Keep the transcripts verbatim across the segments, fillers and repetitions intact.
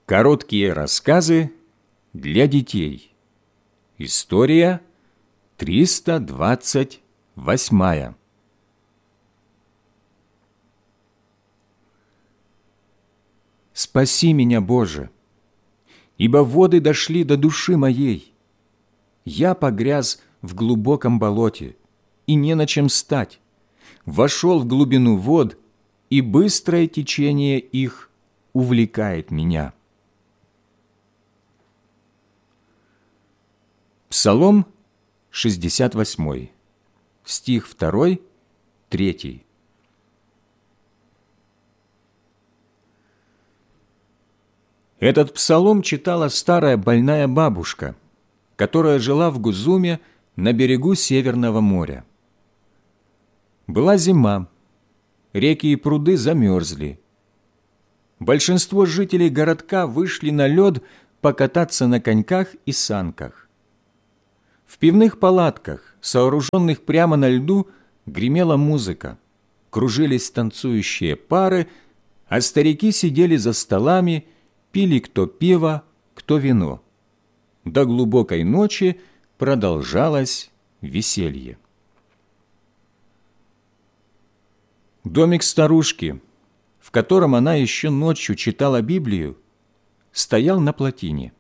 Короткие рассказы для детей. История триста двадцать восьмая. Спаси меня, Боже, ибо воды дошли до души моей. Я погряз в глубоком болоте, и не на чем стать. Вошел в глубину вод, и быстрое течение их увлекает меня. Псалом шестьдесят восьмой, стих второй, третий. Этот псалом читала старая больная бабушка, которая жила в Гузуме на берегу Северного моря. Была зима, реки и пруды замерзли. Большинство жителей городка вышли на лед покататься на коньках и санках. В пивных палатках, сооруженных прямо на льду, гремела музыка, кружились танцующие пары, а старики сидели за столами, пили кто пиво, кто вино. До глубокой ночи продолжалось веселье. Домик старушки, в котором она еще ночью читала Библию, стоял на плотине.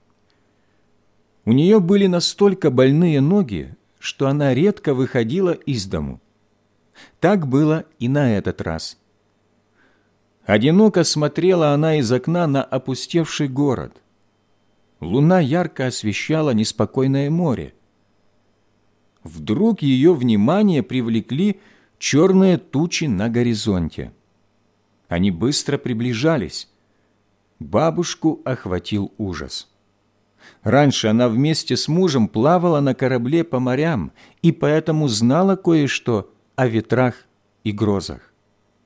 У нее были настолько больные ноги, что она редко выходила из дому. Так было и на этот раз. Одиноко смотрела она из окна на опустевший город. Луна ярко освещала неспокойное море. Вдруг ее внимание привлекли черные тучи на горизонте. Они быстро приближались. Бабушку охватил ужас. Раньше она вместе с мужем плавала на корабле по морям и поэтому знала кое-что о ветрах и грозах.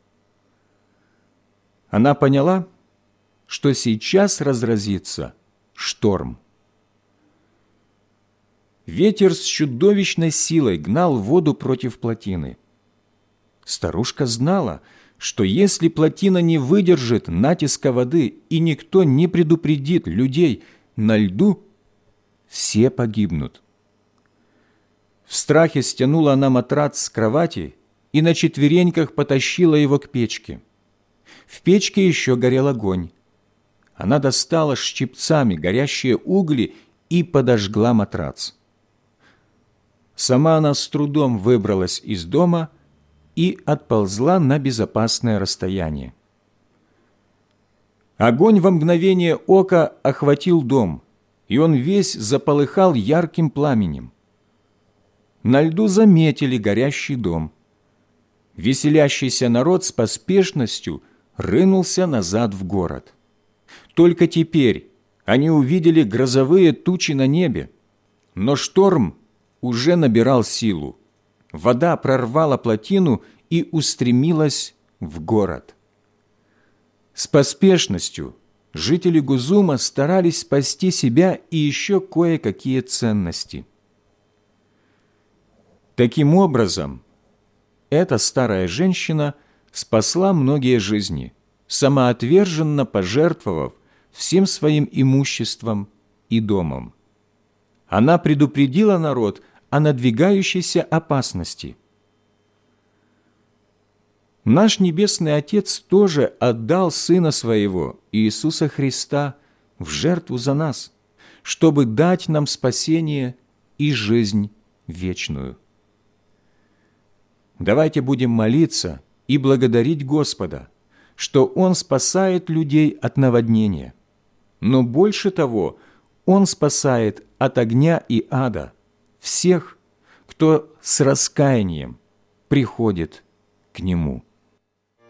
Она поняла, что сейчас разразится шторм. Ветер с чудовищной силой гнал воду против плотины. Старушка знала, что если плотина не выдержит натиска воды и никто не предупредит людей на льду, все погибнут. В страхе стянула она матрац с кровати и на четвереньках потащила его к печке. В печке еще горел огонь. Она достала щипцами горящие угли и подожгла матрац. Сама она с трудом выбралась из дома и отползла на безопасное расстояние. Огонь во мгновение ока охватил дом, и он весь заполыхал ярким пламенем. На льду заметили горящий дом. Веселящийся народ с поспешностью рынулся назад в город. Только теперь они увидели грозовые тучи на небе, но шторм уже набирал силу. Вода прорвала плотину и устремилась в город. С поспешностью жители Гузума старались спасти себя и еще кое-какие ценности. Таким образом, эта старая женщина спасла многие жизни, самоотверженно пожертвовав всем своим имуществом и домом. Она предупредила народ о надвигающейся опасности. Наш Небесный Отец тоже отдал Сына Своего, Иисуса Христа, в жертву за нас, чтобы дать нам спасение и жизнь вечную. Давайте будем молиться и благодарить Господа, что Он спасает людей от наводнения, но больше того, Он спасает от огня и ада всех, кто с раскаянием приходит к Нему.